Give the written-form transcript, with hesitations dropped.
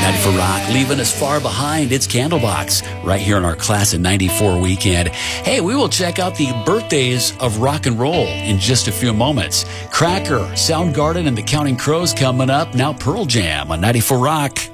94 Rock, leaving us far behind. It's Candlebox right here on our Class of 94 weekend. Hey, we will check out the birthdays of rock and roll in just a few moments. Cracker, Soundgarden, and the Counting Crows coming up. Now Pearl Jam on 94 Rock.